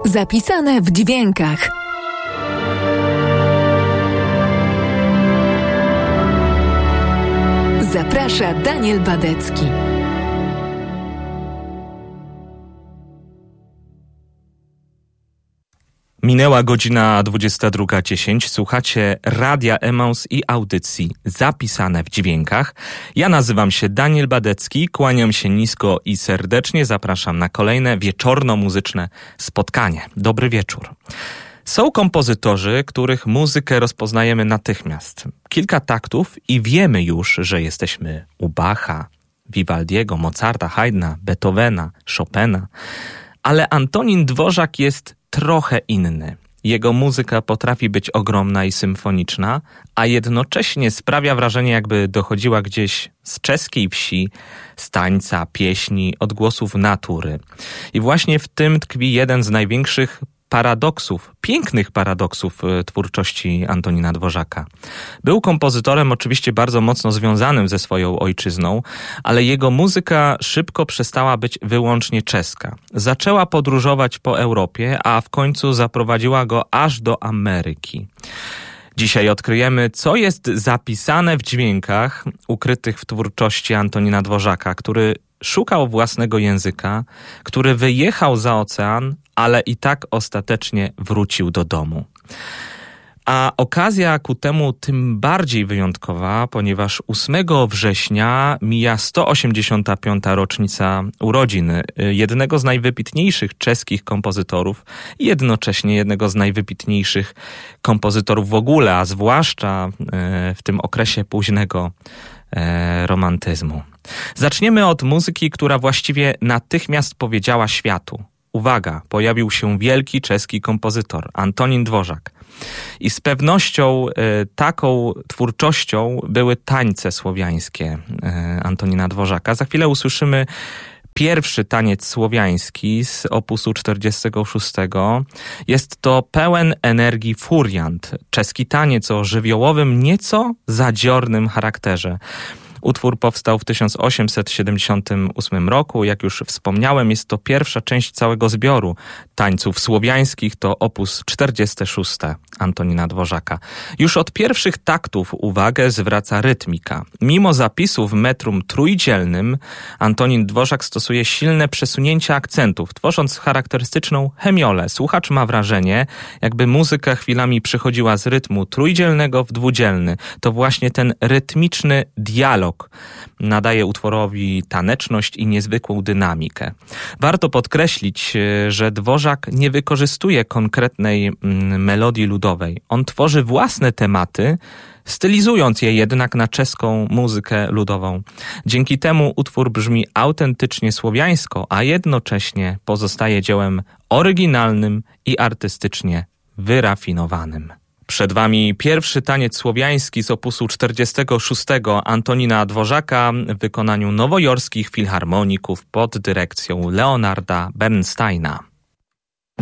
Zapisane w dźwiękach. Zaprasza Daniel Badecki. Minęła godzina 22:10. Słuchacie Radia Emaus i audycji Zapisane w dźwiękach. Ja nazywam się Daniel Badecki, kłaniam się nisko i serdecznie zapraszam na kolejne wieczorno-muzyczne spotkanie. Dobry wieczór. Są kompozytorzy, których muzykę rozpoznajemy natychmiast. Kilka taktów i wiemy już, że jesteśmy u Bacha, Vivaldiego, Mozarta, Haydna, Beethovena, Chopina. Ale Antonin Dvořák jest trochę inny. Jego muzyka potrafi być ogromna i symfoniczna, a jednocześnie sprawia wrażenie, jakby dochodziła gdzieś z czeskiej wsi, z tańca, pieśni, odgłosów natury. I właśnie w tym tkwi jeden z największych paradoksów, pięknych paradoksów twórczości Antonina Dvořáka. Był kompozytorem oczywiście bardzo mocno związanym ze swoją ojczyzną, ale jego muzyka szybko przestała być wyłącznie czeska. Zaczęła podróżować po Europie, a w końcu zaprowadziła go aż do Ameryki. Dzisiaj odkryjemy, co jest zapisane w dźwiękach ukrytych w twórczości Antonina Dvořáka, który szukał własnego języka, który wyjechał za ocean, ale i tak ostatecznie wrócił do domu. A okazja ku temu tym bardziej wyjątkowa, ponieważ 8 września mija 185. rocznica urodzin jednego z najwybitniejszych czeskich kompozytorów i jednocześnie jednego z najwybitniejszych kompozytorów w ogóle, a zwłaszcza w tym okresie późnego romantyzmu. Zaczniemy od muzyki, która właściwie natychmiast powiedziała światu: uwaga, pojawił się wielki czeski kompozytor, Antonin Dvořák. I z pewnością taką twórczością były tańce słowiańskie Antonina Dvořáka. Za chwilę usłyszymy pierwszy taniec słowiański z opusu 46. Jest to pełen energii furiant, czeski taniec o żywiołowym, nieco zadziornym charakterze. Utwór powstał w 1878 roku. Jak już wspomniałem, jest to pierwsza część całego zbioru tańców słowiańskich, to opus 46 Antonina Dvořáka. Już od pierwszych taktów uwagę zwraca rytmika. Mimo zapisu w metrum trójdzielnym, Antonin Dvořák stosuje silne przesunięcia akcentów, tworząc charakterystyczną hemiolę. Słuchacz ma wrażenie, jakby muzyka chwilami przechodziła z rytmu trójdzielnego w dwudzielny. To właśnie ten rytmiczny dialog nadaje utworowi taneczność i niezwykłą dynamikę. Warto podkreślić, że Dvořák nie wykorzystuje konkretnej melodii ludowej. On tworzy własne tematy, stylizując je jednak na czeską muzykę ludową. Dzięki temu utwór brzmi autentycznie słowiańsko, a jednocześnie pozostaje dziełem oryginalnym i artystycznie wyrafinowanym. Przed wami pierwszy taniec słowiański z opusu 46 Antonina Dvořáka w wykonaniu nowojorskich filharmoników pod dyrekcją Leonarda Bernsteina.